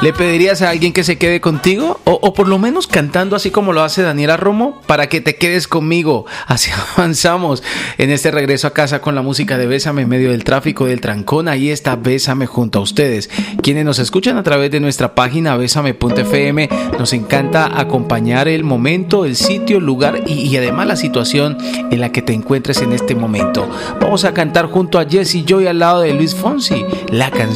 ¿Le pedirías a alguien que se quede contigo? O por lo menos cantando así como lo hace Daniela Romo, para que te quedes conmigo. Así avanzamos en este regreso a casa con la música de Bésame en medio del tráfico, del trancón. Ahí está Bésame junto a ustedes. Quienes nos escuchan a través de nuestra página besame.fm, nos encanta acompañar el momento, el sitio, el lugar y además la situación en la que te encuentres en este momento. Vamos a cantar junto a Jesse Joy al lado de Luis Fonsi la canción